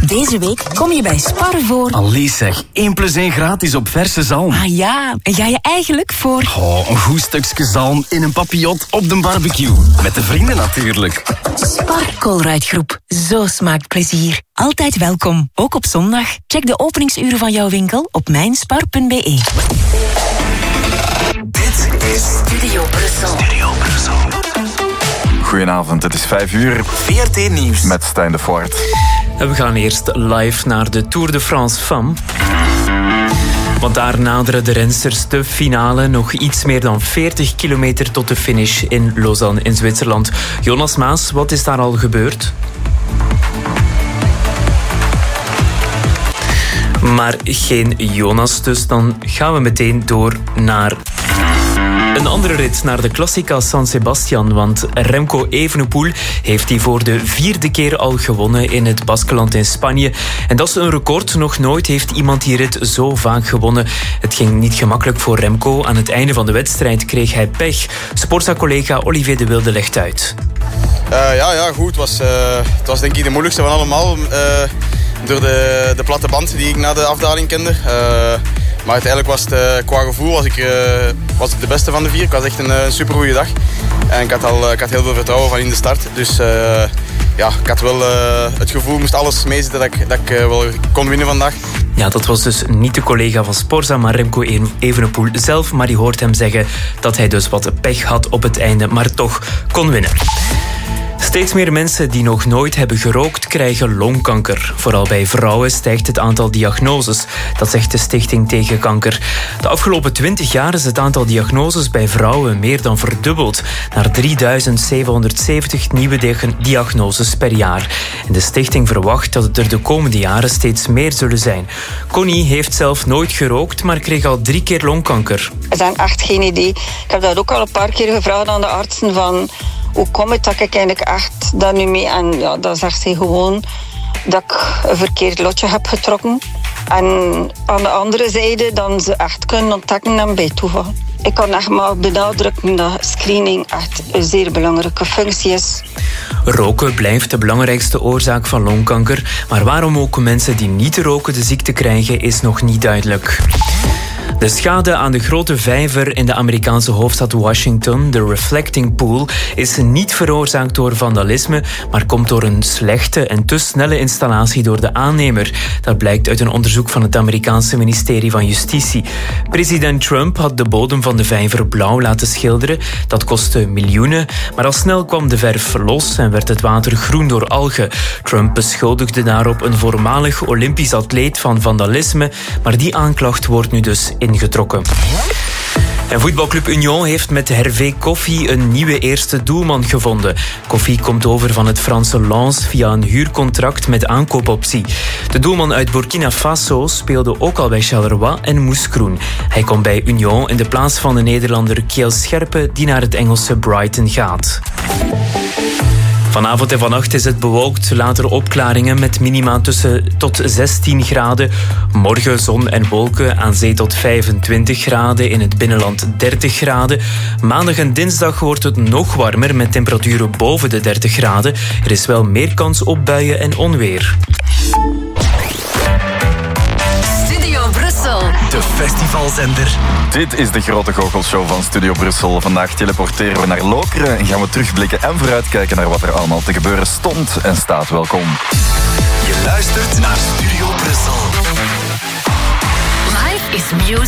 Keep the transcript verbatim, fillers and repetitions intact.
Deze week kom je bij Spar voor... Allee zeg, één plus één gratis op verse zalm. Ah ja, en ga je eigenlijk voor... Oh, een goed stukje zalm in een papillot op de barbecue. Met de vrienden natuurlijk. Spar Colruyt-groep. Zo smaakt plezier. Altijd welkom, ook op zondag. Check de openingsuren van jouw winkel op mijnspar punt be. Dit is Studio Brussel. Studio Brussel. Goedenavond, het is vijf uur. V R T Nieuws. Met Stijn de Voort. En we gaan eerst live naar de Tour de France Femmes. Want daar naderen de rensters de finale. Nog iets meer dan veertig kilometer tot de finish in Lausanne in Zwitserland. Jonas Maas, wat is daar al gebeurd? Maar geen Jonas, dus dan gaan we meteen door naar... een andere rit naar de Classica San Sebastian, want Remco Evenepoel heeft die voor de vierde keer al gewonnen in het Baskeland in Spanje. En dat is een record. Nog nooit heeft iemand die rit zo vaak gewonnen. Het ging niet gemakkelijk voor Remco. Aan het einde van de wedstrijd kreeg hij pech. Sportza-collega Olivier de Wilde legt uit. Uh, ja, ja, goed. Het was, uh, het was denk ik de moeilijkste van allemaal. Uh, door de, de platte band die ik na de afdaling kende. Uh, Maar uiteindelijk was het, uh, qua gevoel was ik, uh, was ik de beste van de vier. Het was echt een uh, supergoeie dag. En ik had, al, uh, ik had heel veel vertrouwen van in de start. Dus uh, ja, ik had wel uh, het gevoel, moest alles meezitten dat ik, dat ik uh, wel kon winnen vandaag. Ja, dat was dus niet de collega van Sporza, maar Remco Evenepoel zelf. Maar je hoort hem zeggen dat hij dus wat pech had op het einde, maar toch kon winnen. Steeds meer mensen die nog nooit hebben gerookt krijgen longkanker. Vooral bij vrouwen stijgt het aantal diagnoses. Dat zegt de Stichting Tegen Kanker. De afgelopen twintig jaar is het aantal diagnoses bij vrouwen meer dan verdubbeld. Naar drieduizend zevenhonderdzeventig nieuwe diagnoses per jaar. En de stichting verwacht dat het er de komende jaren steeds meer zullen zijn. Connie heeft zelf nooit gerookt, maar kreeg al drie keer longkanker. Er zijn echt geen idee. Ik heb dat ook al een paar keer gevraagd aan de artsen van... hoe komt het dat ik eigenlijk echt daar nu mee... En ja, dan zegt zij gewoon dat ik een verkeerd lotje heb getrokken. En aan de andere zijde dan ze echt kunnen ontdekken en bij toeval. Ik kan echt maar benadrukken dat screening echt een zeer belangrijke functie is. Roken blijft de belangrijkste oorzaak van longkanker. Maar waarom ook mensen die niet roken de ziekte krijgen is nog niet duidelijk. De schade aan de grote vijver in de Amerikaanse hoofdstad Washington, de Reflecting Pool, is niet veroorzaakt door vandalisme, maar komt door een slechte en te snelle installatie door de aannemer. Dat blijkt uit een onderzoek van het Amerikaanse ministerie van Justitie. President Trump had de bodem van de vijver blauw laten schilderen. Dat kostte miljoenen, maar al snel kwam de verf los en werd het water groen door algen. Trump beschuldigde daarop een voormalig Olympisch atleet van vandalisme, maar die aanklacht wordt nu dus ingetrokken. En voetbalclub Union heeft met Hervé Koffie een nieuwe eerste doelman gevonden. Koffie komt over van het Franse Lens via een huurcontract met aankoopoptie. De doelman uit Burkina Faso speelde ook al bij Charleroi en Mouscron. Hij komt bij Union in de plaats van de Nederlander Kiel Scherpe die naar het Engelse Brighton gaat. Vanavond en vannacht is het bewolkt, later opklaringen met minima tussen tot zestien graden. Morgen zon en wolken, aan zee tot vijfentwintig graden, in het binnenland dertig graden. Maandag en dinsdag wordt het nog warmer met temperaturen boven de dertig graden. Er is wel meer kans op buien en onweer. De festivalzender. Dit is de grote goochelshow van Studio Brussel. Vandaag teleporteren we naar Lokeren en gaan we terugblikken en vooruitkijken naar wat er allemaal te gebeuren stond en staat. Welkom. Je luistert naar Studio Brussel. Life is music.